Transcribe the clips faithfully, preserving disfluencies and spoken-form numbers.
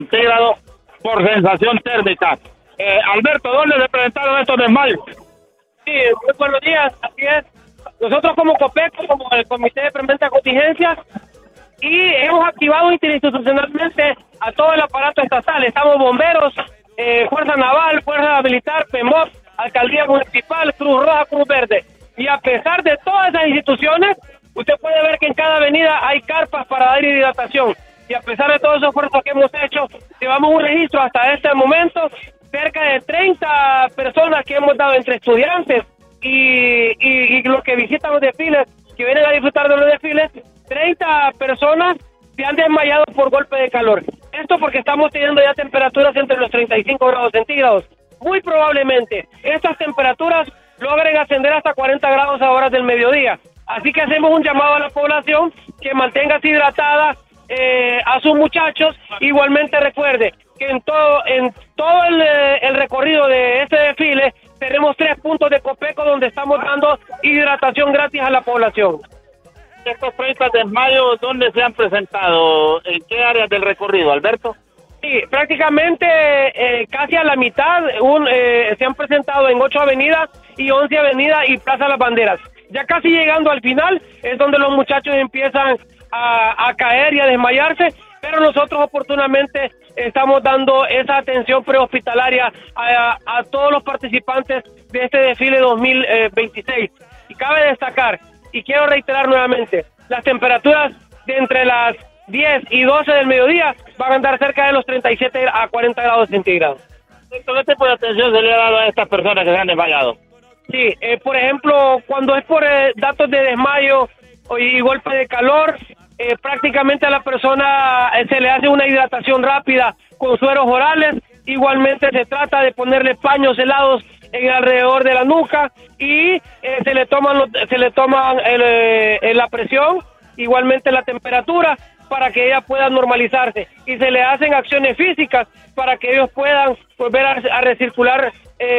centígrados por sensación térmica. Eh, Alberto, ¿dónde se presentaron estos desmayos? Sí, muy buenos días, así es. Nosotros como COPECO, como el Comité de Prevención de Contingencias, y hemos activado interinstitucionalmente a todo el aparato estatal. Estamos bomberos, eh, Fuerza Naval, Fuerza Militar, PEMOP, Alcaldía Municipal, Cruz Roja, Cruz Verde. Y a pesar de todas esas instituciones, usted puede ver que en cada avenida hay carpas para dar hidratación. Y a pesar de todos esos esfuerzos que hemos hecho, llevamos un registro hasta este momento, cerca de treinta personas que hemos dado entre estudiantes y, y, y los que visitan los desfiles, que vienen a disfrutar de los desfiles. Treinta personas se han desmayado por golpe de calor. Esto porque estamos teniendo ya temperaturas entre los treinta y cinco grados centígrados. Muy probablemente estas temperaturas logren ascender hasta cuarenta grados a horas del mediodía. Así que hacemos un llamado a la población que mantenga hidratada eh, a sus muchachos. Igualmente recuerde que en todo en todo el, el recorrido de este desfile tenemos tres puntos de COPECO donde estamos dando hidratación gratis a la población. Estos treinta desmayos, ¿dónde se han presentado? ¿En qué áreas del recorrido, Alberto? Sí, prácticamente eh, casi a la mitad un, eh, se han presentado en ocho avenidas y once avenidas y Plaza Las Banderas. Ya casi llegando al final es donde los muchachos empiezan a, a caer y a desmayarse, pero nosotros oportunamente estamos dando esa atención prehospitalaria a, a todos los participantes de este desfile dos mil veintiséis. Y cabe destacar, y quiero reiterar nuevamente, las temperaturas de entre las diez y doce del mediodía van a andar cerca de los treinta y siete a cuarenta grados centígrados. ¿Qué tipo de atención se le ha dado a estas personas que se han desmayado? Sí, eh, por ejemplo, cuando es por eh, datos de desmayo y golpe de calor, eh, prácticamente a la persona eh, se le hace una hidratación rápida con sueros orales. Igualmente se trata de ponerle paños helados en alrededor de la nuca y eh, se le toman los, se le toman el, eh, la presión, igualmente la temperatura, para que ella pueda normalizarse, y se le hacen acciones físicas para que ellos puedan volver a, a recircular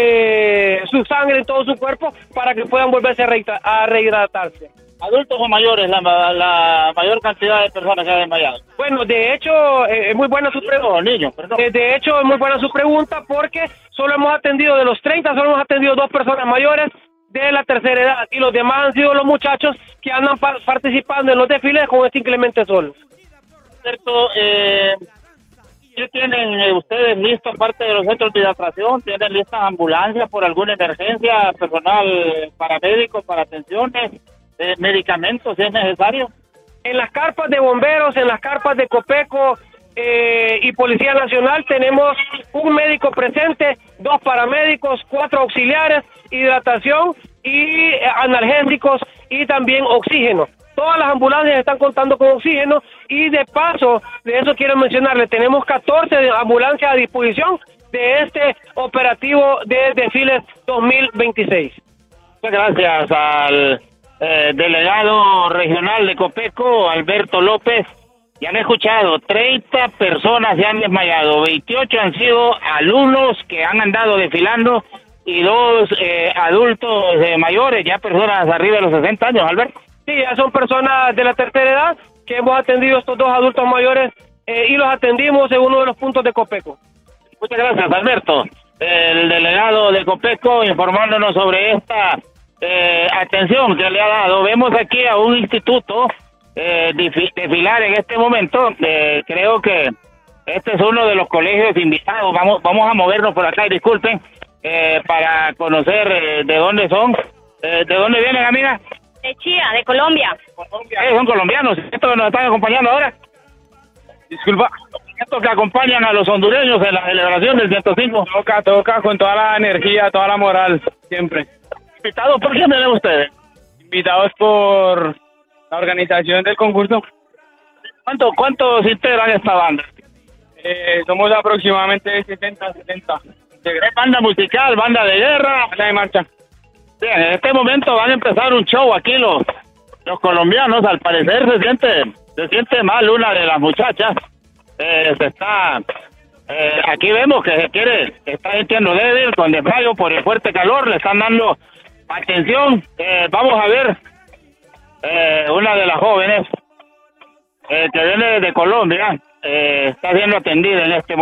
eh, su sangre en todo su cuerpo para que puedan volverse a, rehidratar, a rehidratarse. ¿Adultos o mayores la, la mayor cantidad de personas que han desmayado? Bueno, de hecho, eh, es muy buena su pregunta. Niños, perdón. Eh, de hecho, es muy buena su pregunta porque solo hemos atendido, de los treinta, solo hemos atendido dos personas mayores de la tercera edad, y los demás han sido los muchachos que andan pa participando en los desfiles con este inclemente sol. Cierto, eh, ¿qué tienen eh, ustedes listos aparte de los centros de hidratación? ¿Tienen listas ambulancias por alguna emergencia, personal eh, paramédico para atenciones, eh, medicamentos si es necesario? En las carpas de bomberos, en las carpas de COPECO eh, y Policía Nacional tenemos un médico presente, dos paramédicos, cuatro auxiliares, hidratación y eh, analgésicos y también oxígeno. Todas las ambulancias están contando con oxígeno, y de paso, de eso quiero mencionarle, tenemos catorce ambulancias a disposición de este operativo de desfiles dos mil veintiséis. Muchas gracias al eh, delegado regional de COPECO, Alberto López. Ya han escuchado, treinta personas se han desmayado, veintiocho han sido alumnos que han andado desfilando y dos eh, adultos eh, mayores, ya personas arriba de los sesenta años, Alberto. Sí, ya son personas de la tercera edad que hemos atendido, estos dos adultos mayores, eh, y los atendimos en uno de los puntos de COPECO. Muchas gracias, Alberto. El delegado de COPECO informándonos sobre esta eh, atención que le ha dado. Vemos aquí a un instituto eh, desfilar en este momento. Eh, creo que este es uno de los colegios invitados. Vamos, vamos a movernos por acá y disculpen eh, para conocer eh, de dónde son. Eh, ¿De dónde vienen, amigas? De Chía, de Colombia. Colombia. Eh, son colombianos, estos que nos están acompañando ahora. Disculpa, estos que acompañan a los hondureños en la celebración del ciento cinco. Toca, toca con toda la energía, toda la moral, siempre. ¿Invitados por quién tienen ustedes? Invitados por la organización del concurso. ¿Cuánto, ¿Cuántos integran esta banda? Eh, somos aproximadamente setenta, setenta. ¿Es banda musical, banda de guerra? Banda de marcha. Bien, en este momento van a empezar un show aquí los, los colombianos. Al parecer se siente se siente mal una de las muchachas. Eh, se está eh, aquí vemos que se quiere, está sintiendo débil con desmayo por el fuerte calor. Le están dando atención. Eh, vamos a ver eh, una de las jóvenes eh, que viene de Colombia. eh, está siendo atendida en este momento.